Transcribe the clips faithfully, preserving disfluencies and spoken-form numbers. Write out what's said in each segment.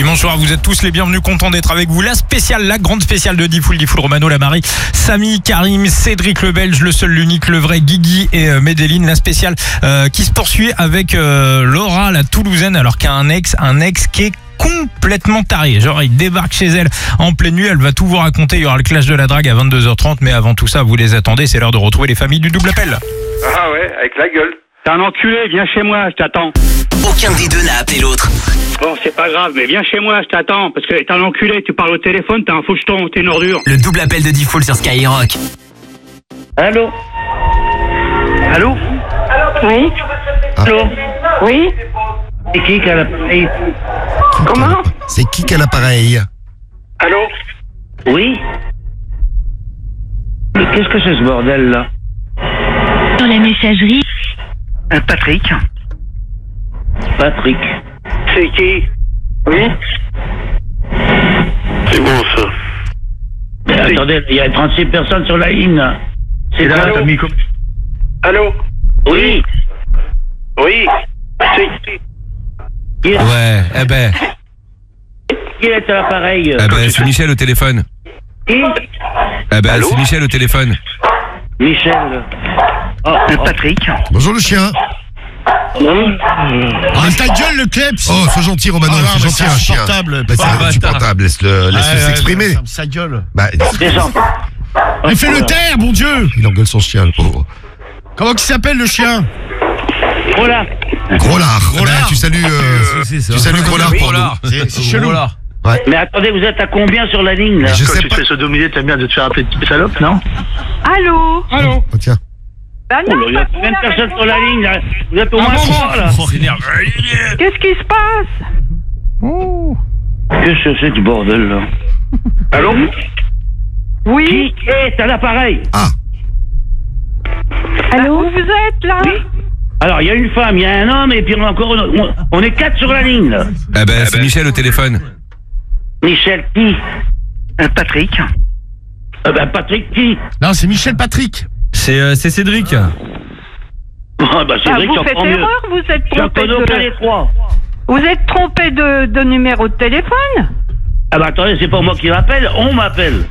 Dimanche soir, vous êtes tous les bienvenus, contents d'être avec vous. La spéciale, la grande spéciale de Diffoul, Diffoul Romano, la Marie, Samy, Karim, Cédric le Belge, le seul, l'unique, le vrai, Guigui et euh, Medellin. La spéciale euh, qui se poursuit avec euh, Laura, la Toulousaine, alors qu'il y a un ex, un ex qui est complètement taré. Genre, il débarque chez elle en pleine nuit, elle va tout vous raconter. Il y aura le clash de la drague à vingt-deux heures trente, mais avant tout ça, vous les attendez, c'est l'heure de retrouver les familles du double appel. Ah ouais, avec la gueule. T'es un enculé, viens chez moi, je t'attends. Aucun des deux n'a appelé l'autre. Bon, c'est pas grave, mais viens chez moi, je t'attends. Parce que t'es un enculé, tu parles au téléphone, t'es un faucheton, t'es une ordure. Le double appel de Diffoul sur Skyrock. Allô Allô Oui. Allô Oui. C'est qui qui a l'appareil? Comment? C'est qui qui a l'appareil? Allô Oui. Mais qu'est-ce que c'est ce bordel là? Sur la messagerie. Un Patrick. Patrick. C'est qui? Oui. C'est bon ça. Mais attendez, il y a trente-six personnes sur la ligne là. C'est là, t'as mis comme... Allô? Oui. Oui. C'est qui? Qui est, Ouais, eh ben, qui est à l'appareil? eh ben c'est Michel au téléphone. Qui? Eh ben Allô c'est Michel au téléphone. Michel. Oh, un Patrick. Bonjour le chien. Oui. Ah, ta gueule, le kleps. Oh, sois gentil Romano, Ah, non, c'est mais gentil c'est un chien. insupportable. Bah, c'est Ah, insupportable, laisse-le laisse Ouais, ouais, s'exprimer. ferme sa gueule. Bah, Descends. Mais fais-le taire, bon Dieu. il engueule son chien, le pauvre. Comment il s'appelle le chien? Voilà. Gros lard. Gros Bah, lard. tu salues, euh, C'est ça. tu salues Gros lard pour nous. C'est c'est chelou. Mais attendez, vous êtes à combien sur la ligne là? Je Quand sais tu te pas. fais sodomiser, t'aimes bien de te faire appeler petite salope, non? Allô? Allô? Oh, tiens. Bah Oh, non, il y a pas combien de pour la personnes sur la répondre. ligne là? Vous êtes au moins trois là. Oh, s'énerve. Qu'est-ce qui se passe? Qu'est-ce que c'est du bordel là? Allô? Oui. Qui est à l'appareil? Ah, Allô? Où vous êtes là? Oui. Alors il y a une femme, il y a un homme et puis on a encore une autre. On, on est quatre sur la ligne là. Eh ben c'est Michel au téléphone. Michel qui? Un Patrick. Euh, ben Patrick qui? Non, c'est Michel Patrick. C'est euh, c'est Cédric. Ah bah Bah, Cédric, vous c'est faites encore mieux. erreur, vous êtes J'en trompé connais aucun des de... trois. Vous êtes trompé de, de numéro de téléphone? Ah bah attendez, c'est pas moi qui m'appelle, on m'appelle.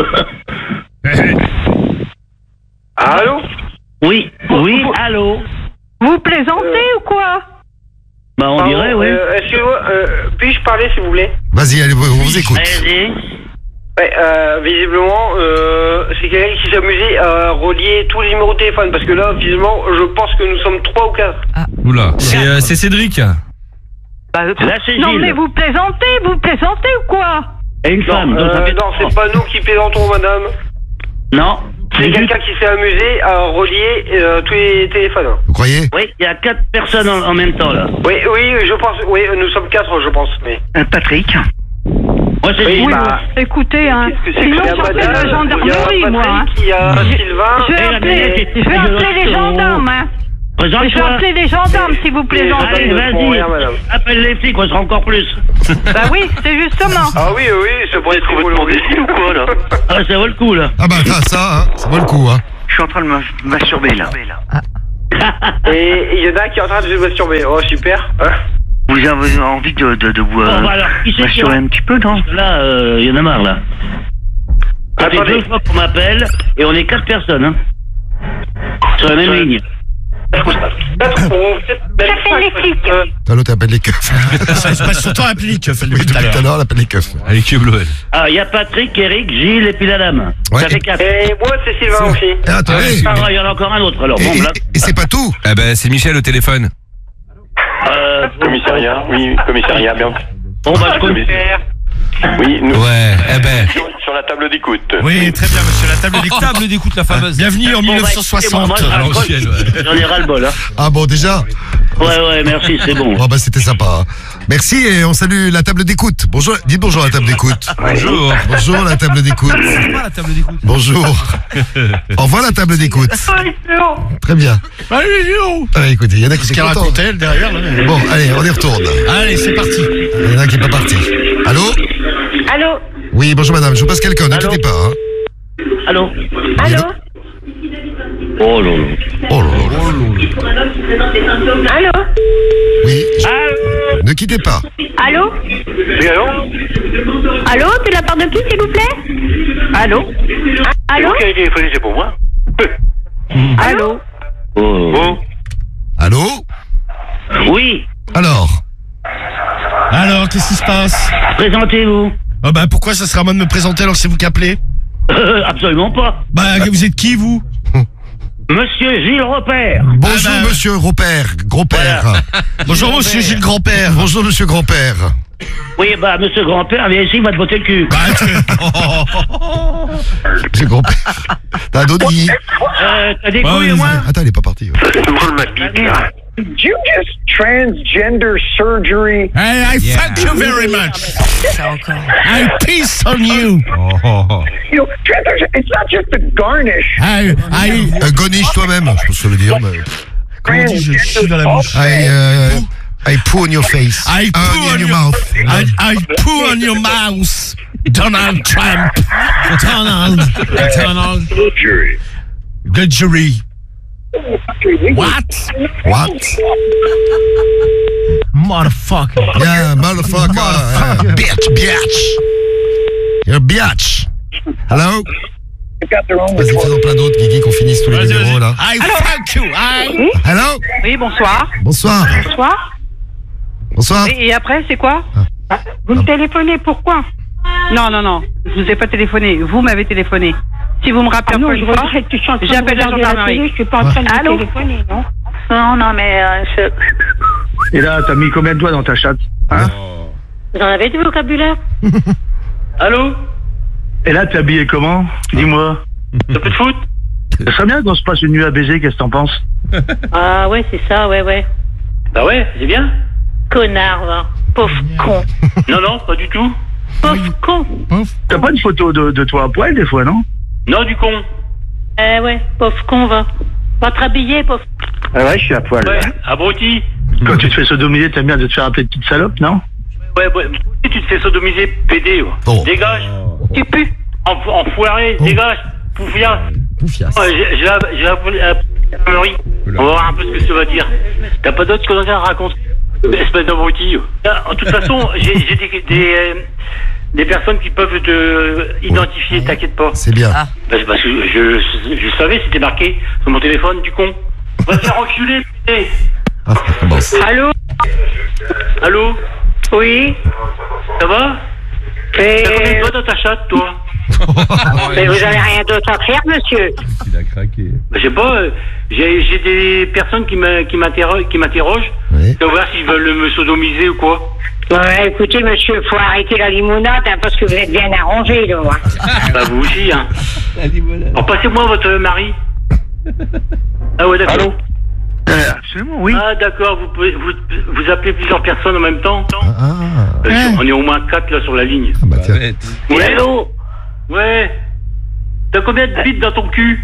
Allô? Oui, oui, allô? Vous plaisantez ou quoi? Bah on Pardon, dirait, oui. euh, Excusez-moi, euh, puis-je parler s'il vous plaît? vas-y, allez, on vous écoute. Allez-y. Ouais, euh, visiblement, euh, c'est quelqu'un qui s'est amusé à relier tous les numéros de téléphone, parce que là, visiblement, je pense que nous sommes trois ou quatre. Oula. C'est euh, c'est Cédric. Bah, Là c'est non Gilles. mais vous plaisantez, vous plaisantez ou quoi? Et une femme, Non, donc ça euh, fait non, trois. c'est pas nous qui plaisantons, madame. Non, C'est c'est quelqu'un qui s'est amusé à relier euh, tous les téléphones. Vous croyez? Oui, il y a quatre personnes en, en même temps là. Oui, oui, je pense, oui, nous sommes quatre, je pense, mais... Un Patrick. Moi c'est Oui, Gilles. Oui, bah, écoutez, hein. Qu'est-ce que c'est Sinon, qu'il y a, j'appelle madame? la gendarmerie, Il y a moi. Hein. Patrick, il y a Sylvain. Je vais Eh, la appeler, minute, je vais et appeler les je- gendarmes, hein. Je vais Présente-toi. appeler les gendarmes si vous plaisantez. Allez, Ils ne font vas-y. rien, madame. Appelle les flics, on sera encore plus. Bah oui, c'est justement. Ah oui, oui, c'est pour être rigolo. ou quoi là? Ah, ça vaut le coup là. Ah bah ça, ça, hein, ça vaut le coup, hein. Je suis en train de me masturber là. Et il y en a un qui est en train de se masturber. Oh, super. Hein? Vous avez envie de, de, de vous Bon, bah alors, qui c'est qui masturber un petit peu, non? Là, il y en a marre là. Ça fait Attendez. deux fois qu'on m'appelle et on est quatre personnes. Hein. Sur la même ligne. J'appelle les flics. Euh, T'as l'autre, appelle les keufs. Ça se passe surtout à appeler que fait le Oui, tout à depuis tout à l'heure. l'heure, elle appelle les keufs. Allez, que bleu. Ah, il y a Patrick, Eric, Gilles et puis la dame. Ouais, Ça fait et- quatre. Et moi, c'est Sylvain aussi. Eh, attendez. Ah, il y en a encore un autre alors. Et, Bon, et- là. et c'est pas tout. Eh ben c'est Michel au téléphone. Euh, Commissariat, oui, commissariat, bien. bon, bah, je connais. Oui, nous, Ouais, eh ben. sur, sur la table d'écoute. Oui, très bien, monsieur. La table d'écoute. Table d'écoute la fameuse. Bienvenue en Bon, bah, mille neuf cent soixante. écoutez-moi, moi, à l'ancienne, ouais. J'en ai ras le bol. Hein. Ah bon, déjà. Ouais, ouais, merci, c'est bon. Bon bah c'était sympa. hein. Merci et on salue la table d'écoute. Bonjour, dites bonjour à la table d'écoute. Bonjour. Bonjour la table d'écoute. C'est pas la table d'écoute. Bonjour. Au revoir la table d'écoute. Très bien. Allez, yo. Ah, écoutez, il y en a qui Ce sont qu'elle contents. racontait, elle, derrière. Là. Bon, allez, on y retourne. Allez, c'est parti. Il y en a qui n'est pas parti. Allô? Allô? Oui, bonjour madame, je vous passe quelqu'un, ne Allô quittez pas. Hein. Allô? Allô? Oh là là. Oh là là. Allô? Oui. Allô Ne quittez pas. Allô? Oui, allô? Allô, c'est de la part de qui, s'il vous plaît? Allô? Allô? Qui a téléphoné, c'est pour moi. Allô? Oh. Allô? Oui, Alors? Alors, qu'est-ce qui se passe? présentez-vous. Oh bah pourquoi ça serait à moi de me présenter alors que c'est vous qui appelez? Euh, absolument pas. Bah vous êtes qui vous? Monsieur Gilles Repère. Bonjour Ah bah, monsieur Robert, gros-père. Bonjour monsieur Gilles Grand-Père. Bonjour monsieur grand-père. Oui, bah, monsieur Grand-Père, viens ici, il va te botter le cul. Bah, tu- Monsieur grand-père. T'as un autre Guigui? Euh, t'as des Bah, couilles, oui, moi? Attends, il est pas parti. Demande ma bite, là. Did you just transgender surgery? I, I thank you very much. I piss on you. You know, transgender, it's not just a garnish. I, I, Euh, Goniche toi-même, je peux se le dire. Mais... comment on dit je chie dans la bouche? I, uh, I poo on your face. I Uh, poo in on your your mouth. I, I poo on your mouth. Donald Trump. Donald. Donald. Good jury. What? What? Motherfucker. Yeah, motherfucker. Motherfucker. Uh, bitch, bitch. You're a bitch. Hello? Vas-y, fais-en plein d'autres, Guigui, qu'on finisse tous les Vas-y, numéros, vas-y. là. I thank you. I. Hello? Oui, bonsoir. Bonsoir. Bonsoir. Bonsoir. Et, et après, c'est quoi? Vous me téléphonez, pourquoi? Non, non, non, je vous ai pas téléphoné, vous m'avez téléphoné. Si vous me rappelez Ah non, encore je une fois, regrette que je suis en train de j'appelle la regarder la gendarmerie. télé, je suis pas en train de Allô? téléphoner, non? Non, non, mais euh, je... Et là, t'as mis combien de doigts dans ta chatte? Hein? Vous en avez du vocabulaire? Allô? Et là, t'es habillé comment? Dis-moi. T'as plus de foot? Ça serait bien qu'on se passe une nuit à baiser, qu'est-ce que t'en penses? Ah ouais, c'est ça, ouais, ouais. Bah ouais, c'est bien. Connard, va. Pauvre con. Non, non, pas du tout. Pauvre con. T'as pas une photo de, de toi à poil, des fois, non? Non, du con. Eh ouais, pauvre con, va. Va te rhabiller, pauvre. Ah ouais, je suis à poil. Ouais, abruti. Quand tu te fais sodomiser, t'aimes bien de te faire appeler petite salope, non? Ouais, ouais. Si tu te fais sodomiser, pédé, ouais. Oh. Dégage. Tu pues. En, enfoiré, dégage. Poufias. Poufias. Ouais, j'ai j'ai la- j'ai appelé la gendarmerie. On va voir un peu ce que ça va dire. T'as pas d'autres conneries à raconter? Espèce d'abruti. En toute façon, j'ai j'ai des, des, euh, des personnes qui peuvent te identifier, t'inquiète pas. C'est bien. Bah, c'est parce que je, je, je savais, c'était marqué sur mon téléphone, du con. Va te faire enculer, putain. Ah, ça commence. Allô? Allô? Oui? Ça va? Et... T'as combien de doigts dans ta chatte, toi? Mais vous avez rien d'autre à faire, monsieur? Bah, je sais pas, euh, j'ai j'ai des personnes qui m'a- qui m'interrogent, qui m'interrogent, Oui. de voir s'ils veulent me sodomiser ou quoi. Ouais, écoutez, monsieur, faut arrêter la limonade, hein, parce que vous êtes bien arrangé, là. Bah, vous aussi, hein. Alors, passez-moi votre mari. Ah ouais, d'accord. Allô? Euh, absolument, oui. Ah, d'accord, vous, pouvez- vous, vous appelez plusieurs personnes en même temps? Ah, Euh, On est au moins quatre, là, sur la ligne. ah bah tiens. Oui, allô? Ouais. T'as combien de bites dans ton cul?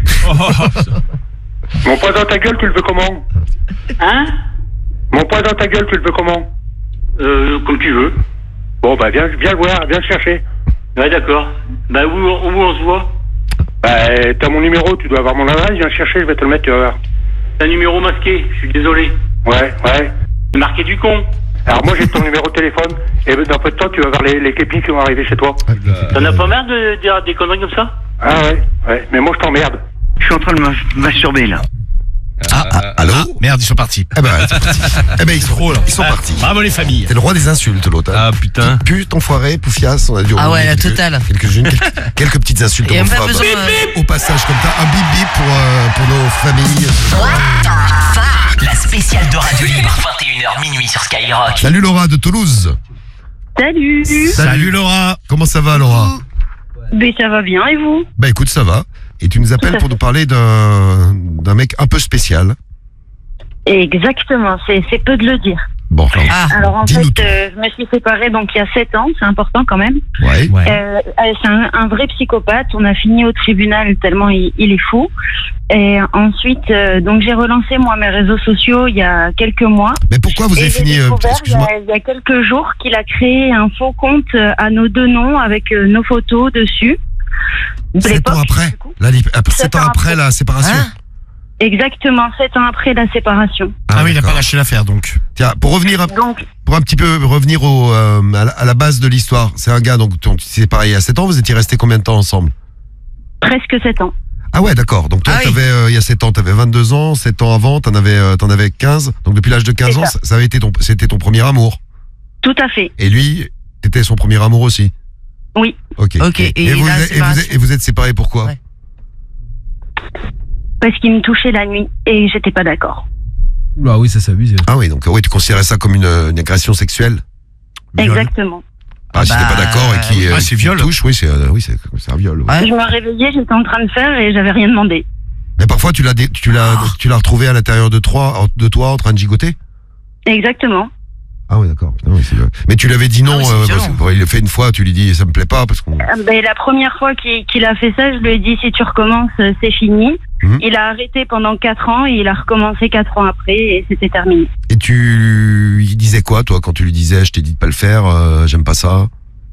Mon poing dans ta gueule, tu le veux comment? Hein? Mon poing dans ta gueule, tu le veux comment? Euh, comme tu veux. Bon, bah, viens, viens le voir, viens le chercher. Ouais, d'accord. Bah, où, où on se voit? Bah, t'as mon numéro, tu dois avoir mon adresse, viens le chercher, je vais te le mettre, tu vas voir. C'est un numéro masqué, je suis désolé. Ouais, ouais. C'est marqué du con. Alors, moi, j'ai ton numéro de téléphone, et dans peu de temps, tu vas voir les, les képis qui vont arriver chez toi. T'en as pas marre de dire des conneries comme ça? Ah ouais, ouais, mais moi je t'emmerde. Je suis en train de me masturber, là. Ah, ah, allô? Merde, ils sont partis. Eh ben, c'est parti. Eh ben, ils sont, ils sont partis. Bravo les familles. T'es le roi des insultes, l'autre. hein. Ah putain. Pute, enfoiré, poufias, on a dû Ah ouais, rebondir la quelques- totale. Quelques-unes, quelques, quelques petites insultes Et même pas homophobes. besoin, euh, Au passage, comme ça, un bip bip pour, euh, pour nos familles. La spéciale de Radio Libre, vingt et une heures minuit sur Skyrock. Salut Laura de Toulouse. Salut. Salut Laura. Comment ça va, Laura? Mais ça va bien, et vous? Bah écoute, ça va. Et tu nous appelles pour nous parler d'un d'un mec un peu spécial. Exactement, c'est c'est peu de le dire. Bon, alors, Ah, Alors en dis-nous fait, tout. euh, je me suis séparée donc il y a sept ans, c'est important quand même. Ouais. Ouais. Euh, euh, c'est un, un vrai psychopathe. On a fini au tribunal tellement il, il est fou. Et ensuite, euh, donc j'ai relancé moi mes réseaux sociaux il y a quelques mois. Mais pourquoi vous Et avez j'ai fini, euh, découvert, il, y excuse-moi, a, il y a quelques jours qu'il a créé un faux compte euh, à nos deux noms avec euh, nos photos dessus. De sept ans l'époque, après du coup. la lip- après- Sept sept ans ans après après. la séparation. Hein Exactement, sept ans après la séparation. Ah, oui, il a pas lâché l'affaire donc. Tiens, pour revenir à, Donc, pour un petit peu revenir au, euh, à, la, à la base de l'histoire, c'est un gars, donc tu t'es séparé il y a sept ans, vous étiez restés combien de temps ensemble? presque sept ans. Ah ouais, d'accord. Donc toi, Ah oui. t'avais, euh, il y a sept ans, t'avais vingt-deux ans, sept ans avant, t'en avais, euh, t'en avais quinze. Donc depuis l'âge de quinze C'est ans, ça. ça, ça avait été ton, c'était ton premier amour. Tout à fait. Et lui, c'était son premier amour aussi. Oui. Ok. Ok, et et, vous, la êtes- et, vous, êtes- séparation et vous êtes séparés pourquoi? Parce qu'il me touchait la nuit et j'étais pas d'accord. Oula, oui, ça s'est abusé. Ah oui, donc oui, tu considérais ça comme une, une agression sexuelle? Exactement. Ah, si t'es pas d'accord et qui, ah, euh, c'est qui viol. touche, oui, c'est, euh, oui, c'est, c'est un viol. oui. Je me réveillais, j'étais en train de faire et j'avais rien demandé. Mais parfois, tu l'as, dé- tu l'as, tu l'as retrouvé à l'intérieur de toi, de toi, en train de gigoter? Exactement. Ah oui, d'accord. Putain, oui, c'est, euh, Mais tu lui avais dit non, Ah oui, c'est euh, violent. parce que, bon, il le fait une fois, tu lui dis ça me plaît pas parce qu'on. Euh, ben, la première fois qu'il qu'il a fait ça, je lui ai dit si tu recommences, euh, c'est fini. Mhm. Il a arrêté pendant quatre ans et il a recommencé quatre ans après et c'était terminé. Et tu, il disait quoi, toi, quand tu lui disais je t'ai dit de pas le faire, euh, j'aime pas ça?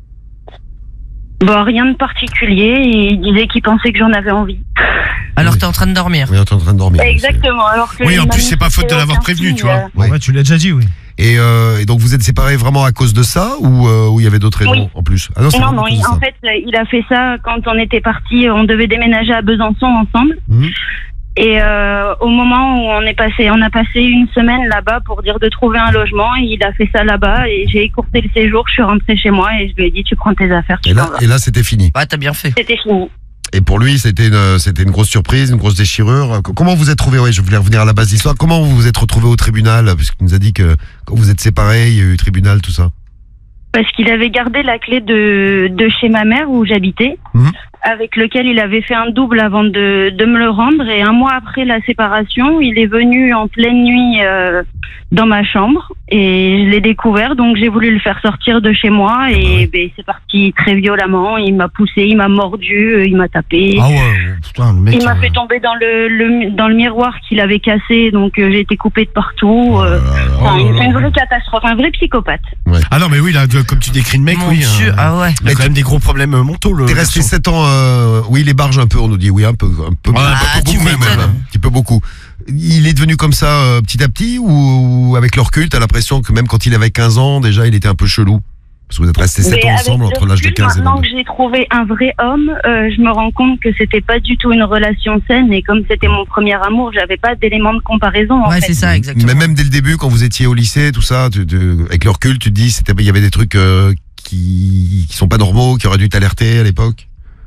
Bon, rien de particulier et il disait qu'il pensait que j'en avais envie. Alors t'es en train de dormir. Oui, t'es en train de dormir. Exactement. Alors que Oui, il en m'a plus, c'est pas faute de manifesté l'avoir aucun prévenu, signe, tu vois. euh, Ouais. Ouais, tu l'as déjà dit, oui. Et, euh, et donc vous êtes séparés vraiment à cause de ça ou euh, ou il y avait d'autres raisons Oui. en plus? Ah non, c'est Non, vraiment non, à cause il- de en ça. fait, il a fait ça quand on était partis, on devait déménager à Besançon ensemble. Mhm. Et euh, au moment où on est passé, on a passé une semaine là-bas pour dire de trouver un logement. Et il a fait ça là-bas et j'ai écourté le séjour. Je suis rentrée chez moi et je lui ai dit tu prends tes affaires, tu Et t'en là, vas. et là, c'était fini. Ouais, t'as bien fait. C'était fini. Et pour lui, c'était une, c'était une grosse surprise, une grosse déchirure. C- Comment vous êtes trouvé? Ouais, je voulais revenir à la base de l'histoire. Comment vous vous êtes retrouvé au tribunal? Puisqu'il nous a dit que quand vous êtes séparés, il y a eu tribunal, tout ça. Parce qu'il avait gardé la clé de, de chez ma mère où j'habitais, Mhm. avec lequel il avait fait un double avant de, de me le rendre. Et un mois après la séparation, il est venu en pleine nuit euh, dans ma chambre et je l'ai découvert. Donc j'ai voulu le faire sortir de chez moi et ben, c'est parti très violemment. Il m'a poussé, il m'a mordu, euh, il m'a tapé. Ah ouais, putain, le mec. Il m'a euh, fait tomber dans le, le dans le miroir qu'il avait cassé, donc euh, j'ai été coupée de partout. euh, enfin, oh là une, une vraie catastrophe, un vrai psychopathe. Ah non, mais oui, là, de- comme tu décris le mec, Mon oui. Dieu, euh, ah ouais. Il a quand même des gros problèmes euh, mentaux, le. T'es resté garçon. sept ans, euh, oui, les barges un peu, on nous dit, oui, un peu, un peu, Ouais, un bah, peu tu beaucoup, même, m'étonnes. un petit peu beaucoup. Il est devenu comme ça euh, petit à petit ou, ou avec le recul, t'as l'impression que même quand il avait quinze ans, déjà, il était un peu chelou? Parce que vous êtes restés sept Mais ans avec ensemble le entre l'âge de recul, quinze et maintenant vingt-deux. que j'ai trouvé un vrai homme, euh, je me rends compte que c'était pas du tout une relation saine et comme c'était mon premier amour, j'avais pas d'éléments de comparaison. En Ouais, fait. c'est ça, exactement. Mais même dès le début, quand vous étiez au lycée, tout ça, tu- tu- avec le recul, tu te dis, c'était, il y avait des trucs euh, qui, qui sont pas normaux, qui auraient dû t'alerter à l'époque.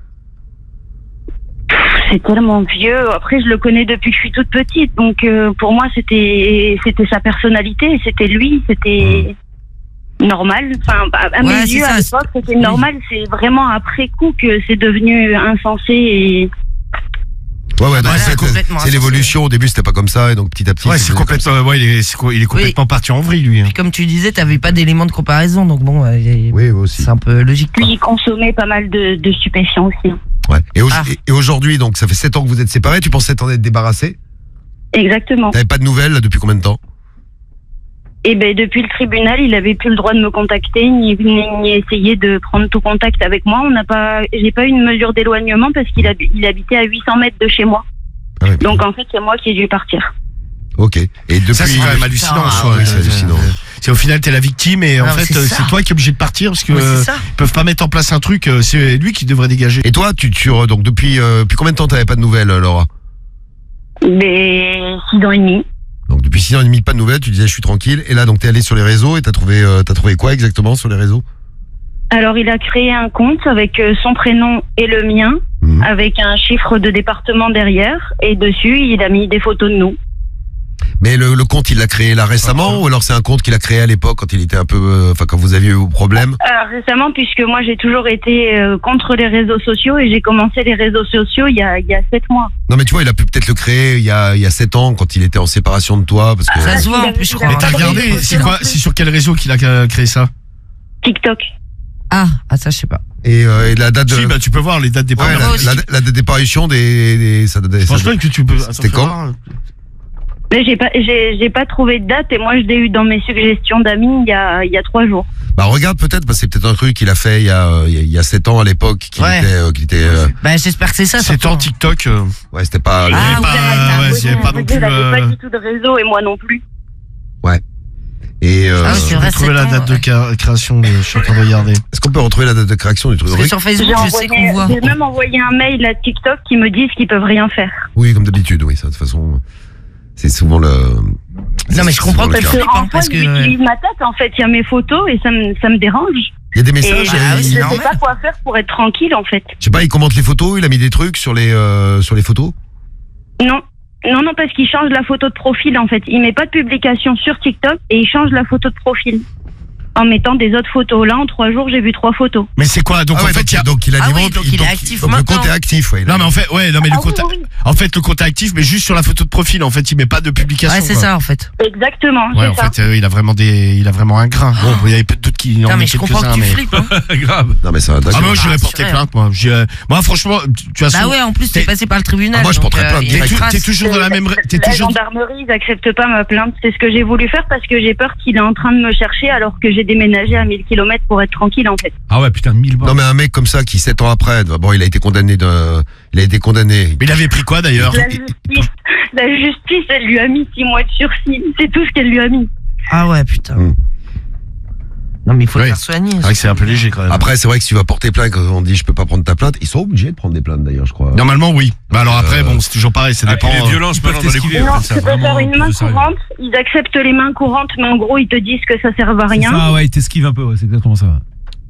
C'est tellement vieux. Après, je le connais depuis que je suis toute petite, donc euh, pour moi, c'était c'était sa personnalité, c'était lui, c'était normal. Enfin, à à Ouais, mes c'est yeux, ça, à l'époque, c'était normal. C'est vraiment après coup que c'est devenu insensé et. Ouais, ouais, non, Voilà, c'est, complètement c'est l'évolution. Au début, c'était pas comme ça, et donc petit à petit. Ouais, c'est c'est devenu complètement. Ouais, il est, c'est co- il est complètement parti en vrille, lui. hein. Puis comme tu disais, t'avais pas d'éléments de comparaison, donc bon, euh, Oui, aussi. c'est un peu logique. Puis il consommait pas mal de, de stupéfiants aussi. Ouais. Et, au- Ah. et- et aujourd'hui, donc, ça fait sept ans que vous êtes séparés. Tu pensais t'en être débarrassé? Exactement. T'avais pas de nouvelles là, depuis combien de temps? Et ben depuis le tribunal, il avait plus le droit de me contacter ni, ni, ni essayer de prendre tout contact avec moi. On n'a pas, j'ai pas eu une mesure d'éloignement parce qu'il hab- il habitait à huit cents mètres de chez moi. Ah ouais, Donc en fait, c'est moi qui ai dû partir. Ok. Et depuis. Ça, c'est quand même hallucinant, Ah, ça, ouais, ouais, c'est hallucinant. C'est au final, t'es la victime et en Ah, mais fait, c'est euh, ça. c'est toi qui es obligé de partir parce que Ouais, c'est euh, ça. ils peuvent pas mettre en place un truc. euh, C'est lui qui devrait dégager. Et toi, tu, tu donc depuis, euh, depuis combien de temps t'avais pas de nouvelles, Laura? Mais six ans et demi. Donc depuis six ans et demi, pas de nouvelles. Tu disais, je suis tranquille. Et là, donc t'es allé sur les réseaux et t'as trouvé, euh, t'as trouvé quoi exactement sur les réseaux? Alors il a créé un compte avec euh, son prénom et le mien, Mhm. avec un chiffre de département derrière, et dessus il a mis des photos de nous. Mais le, le compte, il l'a créé là récemment, ou alors c'est un compte qu'il a créé à l'époque quand il était un peu, euh, enfin quand vous aviez eu vos problèmes? Alors, récemment, puisque moi j'ai toujours été euh, contre les réseaux sociaux et j'ai commencé les réseaux sociaux il y a, il y a sept mois. Non mais tu vois, il a pu peut-être le créer il y a, il y a sept ans quand il était en séparation de toi, parce que. Ça se voit en plus, je crois. Mais t'as pas regardé, de c'est quoi, c'est sur quel réseau qu'il a euh, créé ça? TikTok. Ah, ah ça je sais pas. Et, euh, et la date de. Si, bah tu peux voir les dates des Ouais, premières. la, aussi. la, la date d'éparation des, des, ça, des- Je pense ça- pas que tu peux. C'était attends, quand? faut voir. Mais j'ai pas, j'ai, j'ai pas trouvé de date et moi je l'ai eu dans mes suggestions d'amis il y a, il y a trois jours. Bah regarde peut-être, parce que c'est peut-être un truc qu'il a fait il y a euh, il y a sept ans à l'époque, qu'il Ouais. était, euh, qu'il était. euh, Bah, j'espère que c'est ça. C'est en TikTok. euh, Ouais, c'était pas. Il y Ah, avait oui, pas, c'est ouais, vrai, il y avait pas non plus. Il n'avait euh, pas du tout de réseau et moi non plus. Et euh, Ah oui, c'est Je vrai, vais trouver sept la ans, date ouais. de ca- création. de- Je suis en train de regarder. est-ce qu'on peut retrouver la date de création du truc Parce que sur Facebook, J'ai je sais qu'on envoyé- voit. j'ai même envoyé un mail à TikTok qui me disent qu'ils peuvent rien faire. Oui, comme d'habitude, oui. Ça, de toute façon, c'est souvent le. Non, mais je comprends que que le tu cas. flippes, hein, En parce fait, que. j'utilise ma tête, en fait. Il y a mes photos et ça me, ça me dérange. Il y a des Et messages. je Ah oui, il- c'est ne sais normal. pas quoi faire pour être tranquille, en fait. je sais pas, il commente les photos, il a mis des trucs sur les euh, sur les photos. Non. Non, non, parce qu'il change la photo de profil, en fait. Il met pas de publication sur TikTok et il change la photo de profil. En mettant des autres photos. Là, en trois jours, j'ai vu trois photos. Mais c'est quoi donc Ah en ouais, fait donc, il y a donc il Ah oui, alimente. donc il est actif donc le maintenant. compte est actif, ouais. il a- non mais en fait ouais non mais le Ah oui, compte oui, en fait le compte est actif mais juste sur la photo de profil en fait il met pas de publication. Ouais, c'est quoi. ça, en fait. Exactement, Ouais c'est en ça. fait euh, il a vraiment des il a vraiment un grain. Bon il y avait peut-être d'autres qui en Non, mais met je comprends quelques-uns que tu mais flippes, hein. Grave. Non mais ça. ah d'accord. moi j'aurais Ah, porté c'est vrai. plainte moi. J'ai, euh, moi franchement tu as Bah ouais, en plus, t'es t'es- passé par le tribunal. Ah, moi, je donc, porterais euh, plainte il y a direct. une t'es, trace. t'es toujours dans la même t'es La toujours gendarmerie, ils acceptent pas ma plainte. C'est ce que j'ai voulu faire parce que j'ai peur qu'il est en train de me chercher alors que j'ai déménagé à mille kilomètres pour être tranquille, en fait. Ah ouais, putain, mille balles. Non mais un mec comme ça qui sept ans après, bon il a été condamné de, il a été condamné. mais il avait pris quoi d'ailleurs? La justice, la justice, elle lui a mis six mois de sursis. C'est tout ce qu'elle lui a mis. Ah ouais, putain. Mm. Non, mais il faut le Ouais. faire soigner. C'est vrai que c'est un peu léger quand même. Après c'est vrai que si tu vas porter plainte, quand on dit je peux pas prendre ta plainte, ils sont obligés de prendre des plaintes d'ailleurs, je crois. Normalement oui. Bah alors après Euh, bon c'est toujours pareil ça Ah, dépend. puis les euh, violences, maintenant, dans les coups, Non, en fait, tu ça peux vraiment faire une plus main de sérieux. courante. Ils acceptent les mains courantes, mais en gros, ils te disent que ça sert à C'est rien. ça, ouais, il t'esquive un peu, ouais, c'est exactement ça.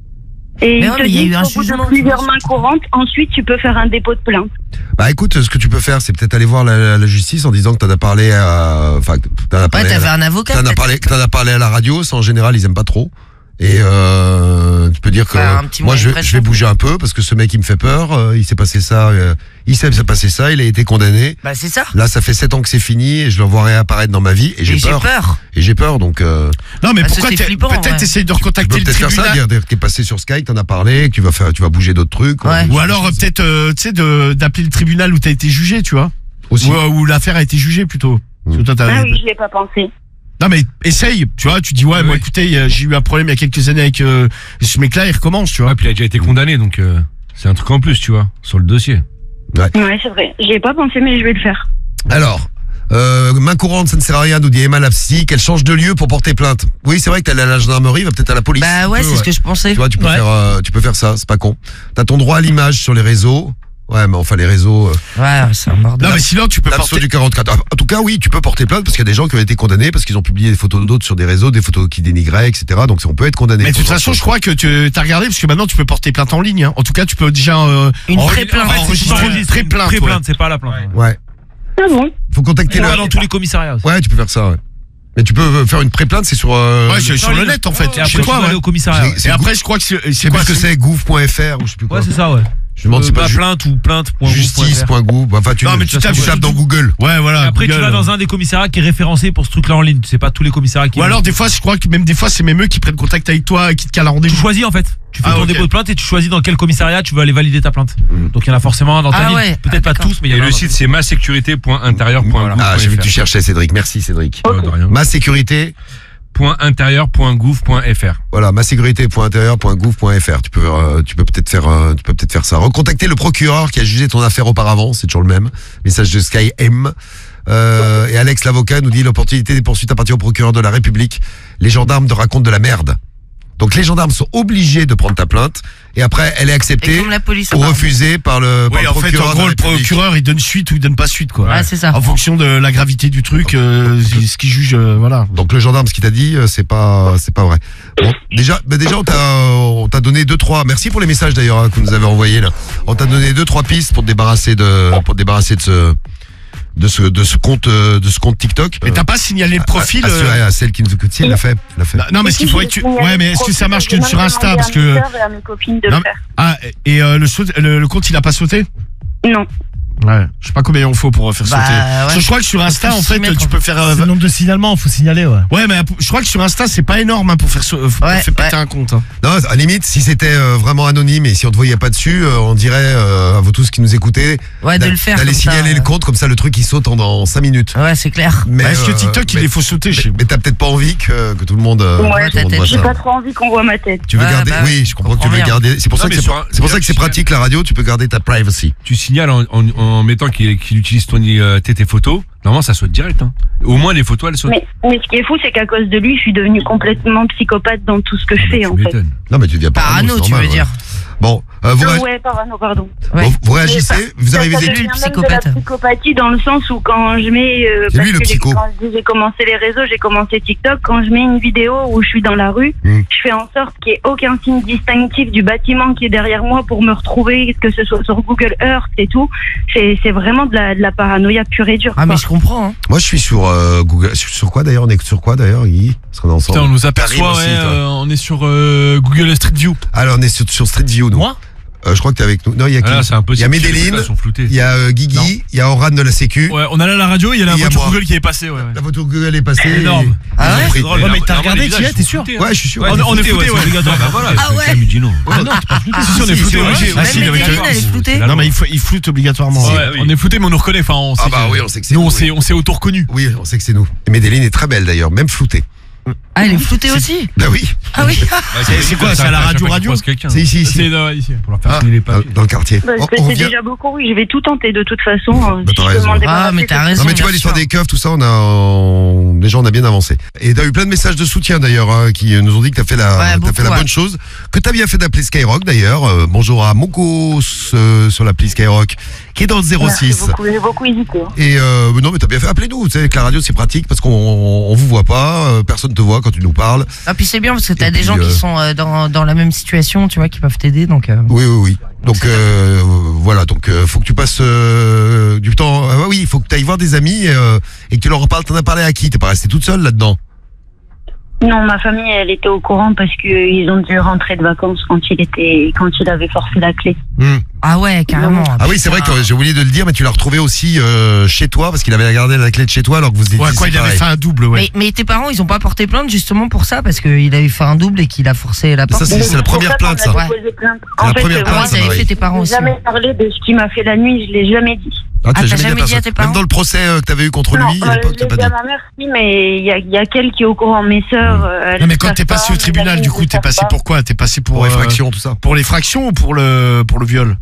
Et Mais ils ouais, te mais il y a disent eu un qu'au bout de jugement, tu plusieurs vois, mains courantes, ensuite, tu peux faire un dépôt de plainte. Bah écoute, ce que tu peux faire, c'est peut-être aller voir la, la justice en disant que t'en as parlé à, enfin, que t'en as Ouais, parlé. à t'avais la- un avocat. T'en as peut-être. parlé, que t'en as parlé à la radio, ça en général ils aiment pas trop. Et euh, tu peux dire que Faire un petit moi moyen je, de vais- je pression. vais bouger un peu parce que ce mec il me fait peur, euh, il s'est passé ça, euh, il s'est s'est passé ça, il a été condamné. Bah, c'est ça. Là ça fait sept ans que c'est fini et je le vois réapparaître dans ma vie et j'ai Et j'ai peur. peur. Et j'ai peur donc euh, Non mais Parce que pourquoi c'est t'es- flippant, peut-être ouais. essayer de tu peux recontacter le peut-être faire ça, tribunal. dire dire que t'es passé sur Skype, t'en as parlé, que tu vas faire, tu vas bouger d'autres trucs. Ouais. Ou alors euh, peut-être euh, tu sais de d'appeler le tribunal où t'as été jugé tu vois. Aussi. Ou, euh, où l'affaire a été jugée plutôt. Parce que toi, t'as- Ah oui, je l'ai pas pensé. Non mais essaye, tu vois, tu dis ouais, Oui. moi écoutez, euh, j'ai eu un problème il y a quelques années avec euh, ce mec-là, il recommence, tu vois. Ouais, puis il a déjà été condamné, donc euh, c'est un truc en plus, tu vois, sur le dossier. Ouais, c'est vrai. J'y ai pas pensé, mais je vais le faire. Alors, euh, main courante, ça ne sert à rien, nous dit Emma Lapsi, qu'elle change de lieu pour porter plainte. Oui, c'est vrai que t'es allé à la gendarmerie, va peut-être à la police. Bah ouais, Tu peux, c'est ce que je pensais. Tu vois, tu peux, Ouais. faire, euh, tu peux faire ça, c'est pas con. T'as ton droit à l'image sur les réseaux. Ouais, mais enfin, les réseaux. euh, Ouais, c'est un bordel. Non mais sinon tu peux l'abso porter. du quarante-quatre. En tout cas, oui, tu peux porter plainte parce qu'il y a des gens qui ont été condamnés parce qu'ils ont publié des photos d'autres sur des réseaux, des photos qui dénigraient, et cetera. Donc, on peut être condamné. Mais de toute façon, je crois que tu as regardé parce que maintenant tu peux porter plainte en ligne. Hein. En tout cas, tu peux déjà euh, Une enre- pré-plainte. enregistrer une pré-plainte. ouais. Pré-plainte, c'est pas la plainte. Ouais. Ah bon? Faut contacter C'est le. pas dans tous les commissariats. aussi. Ouais, tu peux faire ça, ouais. Mais tu peux euh, faire une pré-plainte, c'est sur. euh, Ouais, c'est sur le net en fait. Et après, Chez tu toi, vas ouais. aller au commissariat. C'est- Et après, je crois que c'est Je sais c'est pas quoi ce que c'est, gouv point f r ou je sais plus quoi. Ouais, c'est ça, ouais. Je me demande si Euh, c'est pas bah, ju- plainte ou plainte. justice point gouv. Enfin, tu, Non, mais tu tu tapes- tapes dans Google. Ouais, voilà. Après, tu Google. vas dans un des commissariats qui est référencé pour ce truc-là en ligne. C'est pas tous les commissariats qui. Ou alors des fois, je crois que même des fois, c'est même eux qui prennent contact avec toi et qui te calent un tu rendez-vous. choisis en fait. Tu fais Ah, ton ok. dépôt de plainte et tu choisis dans quel commissariat tu veux aller valider ta plainte. Mm. Donc il y en a forcément un dans ta Ah ville. ouais. Peut-être Ah, pas d'accord. tous, mais il y Et en a le un. site, c'est ma sécurité point intérieur point gouv point f r. Ah, j'ai vu que tu cherchais, Cédric. Merci, Cédric. Ouais, de rien. Ma sécurité. Point intérieur point gouv point f r. Voilà, ma sécurité point intérieur point gouv point f r. Tu peux, euh, tu peux peut-être faire, euh, tu peux peut-être faire ça. Recontacter le procureur qui a jugé ton affaire auparavant, c'est toujours le même. Message de Sky M. Euh, et Alex l'avocat nous dit l'opportunité des poursuites appartient au procureur de la République. Les gendarmes te racontent de la merde. Donc les gendarmes sont obligés de prendre ta plainte et après elle est Et acceptée comme la police. ou apparemment. refusée par le, par Oui, le en fait, procureur. en de gros, la le République. procureur, il donne suite ou il donne pas suite, quoi. Ouais, c'est ça. En fonction de la gravité du truc, euh, c'est ce qu'il juge, euh, voilà. Donc le gendarme, ce qu'il t'a dit, euh, c'est pas, c'est pas vrai. Bon, déjà, bah déjà on t'a, on t'a donné deux trois. Merci pour les messages d'ailleurs hein, que vous nous avez envoyés là. On t'a donné deux trois pistes pour te débarrasser de, pour te débarrasser de ce, de ce, de ce compte, euh, de ce compte TikTok. Mais t'as pas signalé le profil. À, à, euh, à, à celle qui nous écoute, si elle l'a fait, elle l'a fait. Non, non, mais ce qu'il faudrait que tu. Ouais, mais est-ce que ça marche que sur Insta, parce que. Et à mes copines de Non, le faire. Ah, et euh, le, saut- le, le compte, il a pas sauté? Non. Ouais, je sais pas combien il en faut pour faire Bah, sauter. ouais. Je, je crois que sur Insta, en fait, tu peux faire. euh, C'est le nombre de signalements, faut signaler, ouais. Ouais, mais je crois que sur Insta, c'est pas énorme hein, pour faire, sau- pour Ouais, faire péter ouais. un compte. Hein. Non, à la limite, si c'était euh, vraiment anonyme et si on te voyait pas dessus, euh, on dirait euh, à vous tous qui nous écoutez Ouais, de d'a- le faire d'aller comme ça, signaler euh. le compte, comme ça le truc il saute en dans cinq minutes. Ouais, c'est clair. Mais Bah, est-ce que euh, TikTok, il mais- les faut sauter chez Mais t'as peut-être pas envie que, que tout le monde, euh, Ouais, tout le monde voit j'ai ça. pas trop envie qu'on voit ma tête. Tu veux Ouais, garder bah, Oui, je comprends que tu veux comprends bien. garder. C'est pour Non, ça que mais c'est sur un- c'est pour ça que c'est tu signales- pratique la radio. Tu peux garder ta privacy. Tu signales en, en, en mettant qu'il qu'il utilise ton, euh, tes, tes photos. Normalement, ça saute direct. Hein. Au moins, les photos, elles sautent. Mais, mais ce qui est fou, c'est qu'à cause de lui, je suis devenue complètement psychopathe dans tout ce que je fais, Tu en fait. m'étonnes. Non, mais tu deviens parano, Parano, c'est tu normal, veux ouais. dire. Bon, euh, vous, Euh, réag- ouais, parano, pardon. Ouais. bon, vous Mais réagissez. ça- Vous ça- arrivez ça des. devient Lui, le même de psychopathe. la psychopathie dans le sens où quand je mets, euh, C'est parce lui, le que j'ai- psycho. quand je dis j'ai commencé les réseaux, j'ai commencé TikTok, quand je mets une vidéo où je suis dans la rue, Mm. je fais en sorte qu'il n'y ait aucun signe distinctif du bâtiment qui est derrière moi pour me retrouver, que ce soit sur Google Earth et tout. C'est c'est vraiment de la, de la paranoïa pure et dure. Ah, quoi. mais je comprends. Hein. Moi, je suis sur euh, Google. Sur, sur quoi d'ailleurs On est sur quoi d'ailleurs, Guy Parce qu'on est ensemble. Putain, on nous Karim aperçoit, aussi, ouais, toi. euh, on est sur euh, Google Street View. Alors, on est sur, sur Street View, nous. Moi Euh, Je crois que t'es avec nous. Non, il y a qui Ah là, c'est Il y impossible. a Les Medellin, photos sont floutées. il y a euh, Guigui, il y a Oran de la Sécu. Ouais, on a là la radio, il y a la Il y a voiture moi. Google qui est passée. Ouais, ouais. La photo Google est passée. Énorme. Ah ouais Pris. drôle. Ouais, mais Normalement, t'as regardé, les tu y es, visages t'es sont sûr floutés, hein. Ouais, je suis sûr. Ouais, on est flouté, ouais, c'est obligatoire. Bah voilà, Ah ouais. calme, dis non. Ah non, t'es pas flouté. Si, si, on est si, flouté, si, ouais. si, Ah, Même si, avec Medellin, la- elle est floutée. Non, mais il, faut, il floute obligatoirement. Ouais, Ouais, oui. on est flouté, mais on nous reconnaît. Enfin, on sait Ah bah que- oui, on sait que c'est nous, on nous, s'est, on s'est auto-reconnus. Oui, on sait que c'est nous. Et Medellin est très belle d'ailleurs, même floutée. Ah, elle est floutée aussi. Bah oui, Ah oui. Bah, c'est quoi, c'est à la radio, radio quelqu'un. c'est ici, ici. C'est euh, ici. Pour leur faire Ah, signer les dans, papiers. dans le quartier. Bah, On- c'est on c'est revient- déjà beaucoup, oui. Je vais tout tenter de toute façon. euh, Bah, t'as si je raison. peux m'en Ah, débarrasser, mais t'as c'est- raison. Non mais tu vois bien l'histoire sûr. des keufs, tout ça, on a on- déjà on a bien avancé. Et t'as eu plein de messages de soutien d'ailleurs hein, qui nous ont dit que t'as fait la Ouais, t'as beaucoup, fait la ouais. bonne chose, que t'as bien fait d'appeler Skyrock d'ailleurs. Euh, bonjour à Moko euh, sur l'appli Skyrock qui est dans le zéro Merci six. beaucoup, j'ai beaucoup hésité. hein. Et euh, non mais t'as bien fait, appelez-nous. Tu sais avec la radio c'est pratique parce qu'on on, on vous voit pas, euh, personne te voit quand tu nous parles. Ah, puis c'est bien parce que t'as Et des puis, gens euh, qui sont euh, dans, dans la même situation, tu vois, qui peuvent t'aider. Donc, euh, Oui oui oui. Donc euh, voilà, donc euh, faut que tu passes euh, du temps. Ah oui, il faut que tu ailles voir des amis euh, et que tu leur en parles. T'en as parlé à qui? T'es pas resté toute seule là-dedans? Non, ma famille, elle était au courant parce qu'ils ont dû rentrer de vacances quand il était, quand il avait forcé la clé. Hmm. Ah ouais, carrément. Ah oui, c'est vrai que j'ai oublié de le dire, mais tu l'as retrouvé aussi euh, chez toi parce qu'il avait gardé la clé de chez toi alors que vous étiez. Ouais, quoi, il avait séparés. fait un double, ouais. Mais, mais tes parents, ils ont pas porté plainte justement pour ça parce qu'il avait fait un double et qu'il a forcé la porte. Ça, c'est c'est la pour première ça plainte, qu'on ça. a déposé plainte. C'est En la fait, première euh, plainte, moi, ça, j'avais Marie. fait tes parents j'ai aussi. jamais parlé de ce qui m'a fait la nuit, je l'ai jamais dit. Ah, Ah, t'as dit à jamais dit à personne. tes parents Même dans le procès euh, que t'avais eu contre Non, lui, euh, à l'époque, je t'as l'ai pas dit dit. à ma mère, si, mais il y a, il y a qu'elle qui est au courant. Mes sœurs. euh, elles Non, mais le quand savent t'es passé pas, au mes tribunal, amis du ne coup, le t'es savent passé pas. pour quoi? T'es passé pour. Pour euh, effraction, tout ça. Pour l'effraction ou pour le, pour le viol?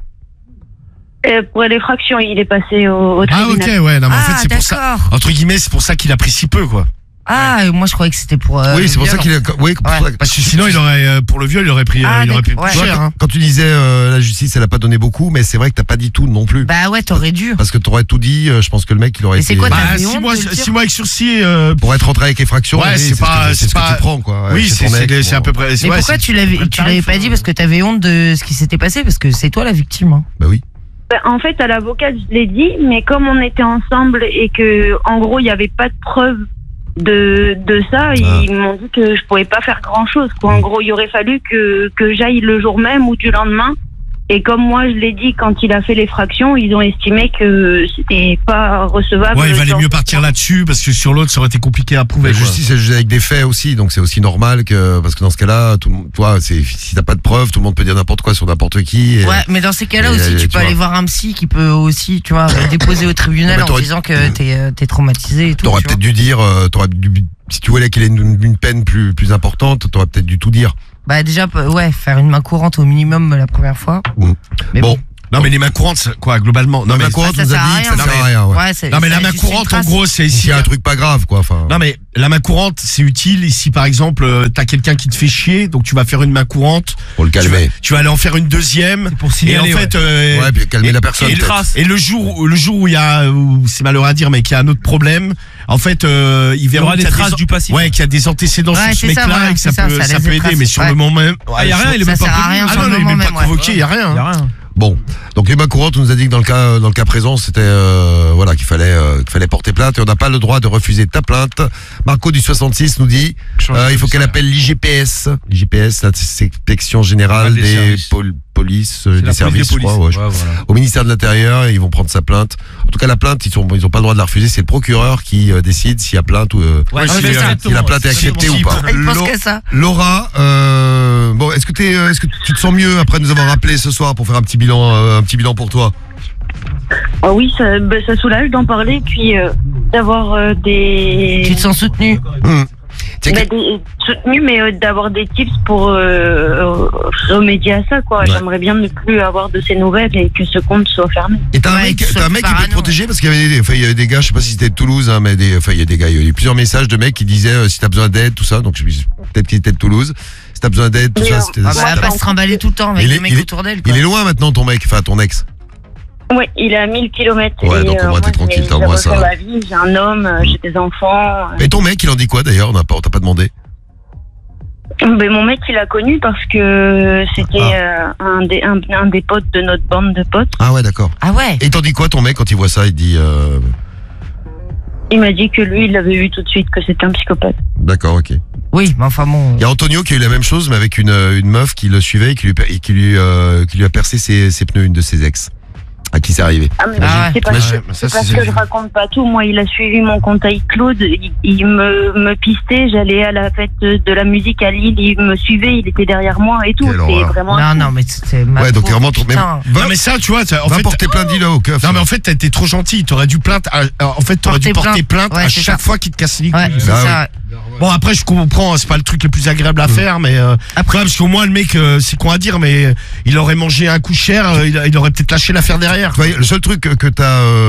Euh, Pour l'effraction, il est passé au, au Ah, tribunal. ok, ouais, non, mais en Ah, fait, c'est pour ça. d'accord. Entre guillemets, c'est pour ça qu'il a pris si peu, quoi. Ah, et moi je croyais que c'était pour. euh, Oui, le c'est pour ça viol. qu'il a. Oui, pour Ouais. ça que- Parce que sinon, il aurait, euh, pour le viol, il aurait pris, euh, Ah, il aurait pris d'accord, plus ouais. cher, hein. Quand tu disais euh, la justice, elle a pas donné beaucoup, mais c'est vrai que t'as pas dit tout non plus. Bah ouais, t'aurais dû. Parce que t'aurais tout dit, euh, je pense que le mec il aurait Mais c'est été. quoi, Bah, t'avais six honte mois, de le dire six mois avec sursis, euh, Pour être rentré avec effraction, Ouais, oui, c'est ce pas- que- c'est c'est ce que pas- tu prends quoi. Ouais, oui, chez c'est, ton mec, c'est, c'est bon. à peu près. Mais ouais, pourquoi c'est- tu l'avais, tu l'avais pas dit parce que t'avais honte de ce qui s'était passé parce que c'est toi la victime. Hein. Bah oui. Ben, en fait, à l'avocat, je l'ai dit, mais comme on était ensemble et que, en gros, il n'y avait pas de preuve de, de ça, Ah. ils m'ont dit que je pouvais pas faire grand chose. Quoi. En gros, il aurait fallu que, que j'aille le jour même ou du lendemain. Et comme moi, je l'ai dit quand il a fait l'effraction, ils ont estimé que c'était pas recevable. Ouais, il valait Genre- mieux partir là-dessus parce que sur l'autre, ça aurait été compliqué à prouver. La quoi. justice est jugée avec des faits aussi, donc c'est aussi normal que parce que dans ce cas-là, tout le monde- toi, c'est si t'as pas de preuves, tout le monde peut dire n'importe quoi sur n'importe qui. et- Ouais, mais dans ces cas-là et, aussi, euh, tu tu peux vois. aller voir un psy qui peut aussi, tu vois, déposer au tribunal Mais en t'aurais- disant que t'es, euh, t'es traumatisé et tout. T'aurais tu peut-être dû dire, euh, t'aurais dû, si tu voulais qu'il ait une, une peine plus plus importante, t'aurais peut-être dû tout dire. vois. Bah déjà, peu- ouais, faire une main courante au minimum la première fois. Mmh. Mais bon. bon. Non, mais les mains courantes, c'est- quoi, globalement. Non, Non, mais mais courante ça nous a sert à dit que ça rien. sert à rien. Ouais. Ouais, c'est- Non, mais ça la main laisse juste une courante, en trace. gros, c'est S'il ici. y a un truc pas grave, quoi. Enfin. Non, mais la main courante, c'est utile ici, par exemple, euh, t'as quelqu'un qui te fait chier, donc tu vas faire une main courante. Pour le Tu vas, calmer. tu vas aller en faire une deuxième. pour Et signaler, en fait, euh, Ouais, puis calmer et- la personne. Et, le, peut-être. et le jour, où- le jour où il y a, où c'est malheureux à dire, mais qu'il y a un autre problème, en fait, euh, ils Il y verront aura des qu'il y a traces an- du passif. Ouais, qu'il y a des antécédents Ouais, sur ce c'est ça, mec-là voilà, et que ça c'est ça, peut, ça ça laisse peut des aider. traces. Mais sur Ouais. le moment même. Ah, y a rien, il est Ça même pas sert à prévenu. rien Ah sur non, le non, il est moment même pas même. ouais. convoqué, il y a rien. Y a hein. rien. Bon, donc les mains courantes, on nous a dit que dans le cas, dans le cas présent, c'était euh, voilà qu'il fallait, euh, qu'il fallait porter plainte et on n'a pas le droit de refuser ta plainte. Marco du soixante-six nous dit, euh, il faut qu'elle appelle l'I G P S, l'I G P S, l'inspection générale des des, services. pôles police, C'est des la services, police je des crois, ouais, polices. je- Ouais, voilà. au ministère de l'Intérieur, ils vont prendre sa plainte. En tout cas, la plainte, ils sont, ils ont pas le droit de la refuser. C'est le procureur qui euh, décide s'il y a plainte ou euh, Ouais, si, c'est euh, exactement, si la plainte est c'est acceptée ou exactement pas. ça. Il pense Lau- que ça. Laura, euh, bon, est-ce que t'es, euh, est-ce que tu te sens mieux après nous avoir rappelé ce soir pour faire un petit bilan, euh, un petit bilan pour toi? Ah oui, ça, ben, ça soulage d'en parler, puis euh, d'avoir euh, des. Tu te sens soutenu. Mmh. Ben, des- soutenu, mais euh, d'avoir des tips pour euh, euh, remédier à ça, quoi. Ouais. J'aimerais bien ne plus avoir de ces nouvelles et que ce compte soit fermé. Et t'as un Ouais, mec, que ce t'as un soit mec qui peut te parano. protéger parce qu'il y avait des, enfin, il y avait des gars, je sais pas si c'était de Toulouse, hein, mais des, enfin, il y a des gars, il y a eu plusieurs messages de mecs qui disaient euh, si t'as besoin d'aide, tout ça. Donc je- peut-être qu'il était de Toulouse. Si t'as besoin d'aide, tout Mais, ça. euh, C'était, Ah bah, c'était- elle va pas se trimballer tout le temps avec Il est- les mecs il est- autour d'elle. quoi. il est loin maintenant ton mec, enfin ton ex. Ouais, il est à mille kilomètres. Ouais, donc au moins, t'es moi, tranquille, j'ai- t'as au j'ai moins refait ça. ma vie, j'ai un homme, euh, j'ai des enfants. euh. Et ton mec, il en dit quoi d'ailleurs? On n'a pas, on t'a pas demandé. Ben, mon mec, il a connu parce que c'était euh, un, des, un, un des potes de notre bande de potes. Ah ouais, d'accord. Ah ouais. Et il t'en dit quoi ton mec quand il voit ça? Il dit, euh, Il m'a dit que lui, il l'avait vu tout de suite, que c'était un psychopathe. d'accord, ok. Oui, mais enfin bon. Il y a Antonio qui a eu la même chose, mais avec une, une meuf qui le suivait et qui lui, per- et qui lui, euh, qui lui a percé ses, ses pneus, une de ses ex. À qui c'est arrivé. Ah, mais Ah ouais. c'est parce, Imagine- que, c'est parce que je raconte pas tout. Moi, il a suivi mon compte iCloud. Il, il me, me pistait. J'allais à la fête de la musique à Lille. Il me suivait. Il était derrière moi et tout. Quelle C'est horreur. vraiment. Non, non, mais c'est ma Ouais, donc pauvre, vraiment, trop- putain. même- va- Non mais ça, tu vois, ça- en va fait, porter plainte, dis-le au keuf. non mais en fait, t'as été trop gentil. T'aurais dû plainte. à- en fait, t'aurais dû Porter porter plainte. plainte Ouais, à c'est chaque ça. fois qu'il te casse les couilles. Ouais, c'est Ah ça. Bon après, je comprends, c'est pas le truc le plus agréable à faire, mais euh, après, parce qu'au moins le mec, euh, c'est con à dire, mais euh, il aurait mangé un coup cher, euh, il, il aurait peut-être lâché l'affaire derrière. Tu vois, le seul truc que, que t'as,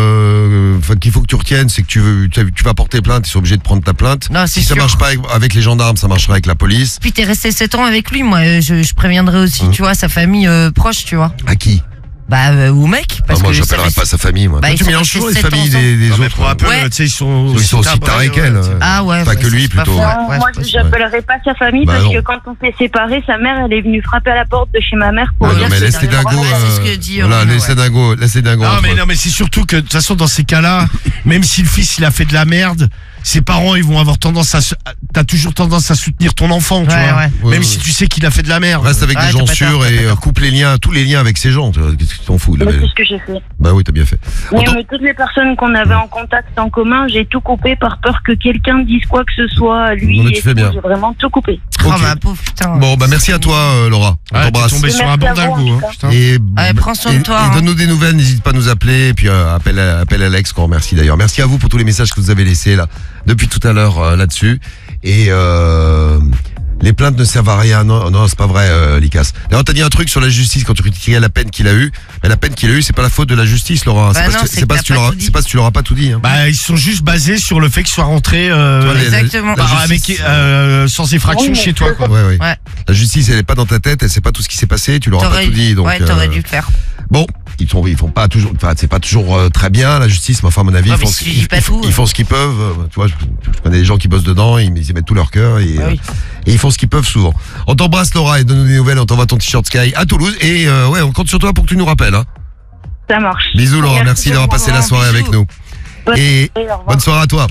euh, enfin, qu'il faut que tu retiennes, c'est que tu veux, tu, tu vas porter plainte, ils sont obligés de prendre ta plainte. Non, c'est si ça sûr. marche pas avec, avec les gendarmes, ça marchera avec la police. Puis t'es resté sept ans avec lui, moi euh, je, je préviendrai aussi, Hum. tu vois, sa famille euh, proche, tu vois. À qui? Bah, euh, ou mec. Ah, Parce moi, que ça j'appellerai fait- pas sa famille, moi. Bah, Toi, ils tu sont mélanges restés toujours les sept ans familles ensemble. des, des Non, mais autres. pour Apple, Ouais. tu sais, ils sont, Ils sont aussi tarés qu'elle. Ah ouais. Pas ouais, que lui, c'est pas plutôt. faux. Ouais. Non, Ouais, moi, c'est pas- j'appellerai pas sa famille Bah, parce non. que quand on s'est séparés, sa mère, elle est venue frapper à la porte de chez ma mère pour Ouais, dire non, mais que laisse les j'avais dingos. vraiment- Ouais, c'est ce euh, que dit Voilà, Renaud, laisse les ouais. dingos, laisse les dingos. Non entre mais eux. non mais c'est surtout que de toute façon dans ces cas-là, même si le fils il a fait de la merde, ses parents ils vont avoir tendance à, se- t'as toujours tendance à soutenir ton enfant, tu Ouais, vois. ouais. Ouais, Même ouais. si tu sais qu'il a fait de la merde. Reste avec Ouais, des t'as gens pas sûrs tort, t'as et pas euh, tort. coupe les liens, tous les liens avec ces gens. tu vois, Qu'est-ce que tu t'en fous? là, Mais mais- c'est ce que j'ai fait. Bah oui, t'as bien fait. Mais, Attends. mais toutes les personnes qu'on avait en contact en commun, j'ai tout coupé par peur que quelqu'un dise quoi que ce soit à lui. Non, mais tu et fais tout. bien. J'ai vraiment tout coupé. Oh, Ok. ma pauvre, putain. Bon, bah merci à toi, euh, Laura. On Ouais, t'es t'embrasse. tombé sur un Merci à bon vous, dingo, en hein, tout putain. Et, Ouais, prends soin de et- toi, et hein. donne-nous des nouvelles, n'hésite pas à nous appeler. Et puis euh, appelle, appelle Alex, qu'on remercie d'ailleurs. Merci à vous pour tous les messages que vous avez laissés là depuis tout à l'heure euh, là-dessus. Et euh, les plaintes ne servent à rien. Non, non, c'est pas vrai, euh, Likas. D'ailleurs, t'as dit un truc sur la justice quand tu critiquais la peine qu'il a eue. Mais la peine qu'il a eue, c'est pas la faute de la justice, Laura. Bah c'est non, parce que- c'est c'est que parce t'as que tu pas l'auras- tout dit. c'est parce que tu leur as pas tout dit. Hein. Bah ils sont juste basés sur le fait qu'ils soient rentrés euh, Tu vois, les- Exactement. la bah, avec justice, euh, sans effraction Oui, mais chez toi quoi. Ouais, ouais. Ouais. La justice, elle est pas dans ta tête, elle sait pas tout ce qui s'est passé, tu leur as pas T'aurais tout dit. Donc, ouais, t'aurais euh, dû le faire. Bon, ils sont, ils font pas toujours, enfin, c'est pas toujours euh, très bien la justice, mais enfin, à mon avis, Ouais, ils, mais font, si ce- tu ils, dis pas ils- tout, ils euh. font ce qu'ils peuvent. euh, Tu vois, je, je connais des gens qui bossent dedans, ils, ils y mettent tout leur cœur et, Ah euh, oui. et ils font ce qu'ils peuvent souvent. On t'embrasse, Laura, et donne-nous des nouvelles. On t'envoie ton t-shirt Sky à Toulouse et euh, ouais, on compte sur toi pour que tu nous rappelles. Hein. Ça marche. Bisous, Laura, merci, de d'avoir m'avoir passé la soirée bisous. avec nous. Bonne Et soirée, au revoir. bonne soirée à toi.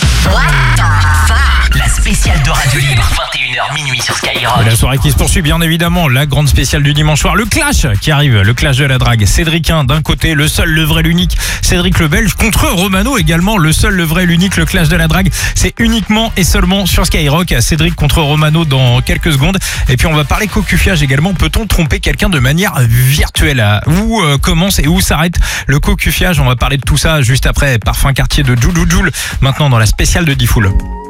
La spéciale de Radio Libre, vingt et une heures minuit sur Skyrock. La soirée qui se poursuit, bien évidemment, la grande spéciale du dimanche soir, le clash qui arrive, le clash de la drague. Cédricien d'un côté, le seul, le vrai, l'unique, Cédric le Belge, contre Romano également, le seul, le vrai, l'unique, le clash de la drague. C'est uniquement et seulement sur Skyrock. Cédric contre Romano dans quelques secondes. Et puis on va parler cocufiage également. Peut-on tromper quelqu'un de manière virtuelle? Où euh, commence et où s'arrête le cocufiage? On va parler de tout ça juste après Parfum Quartier de Juju Joule, maintenant dans la spéciale de Diffoul.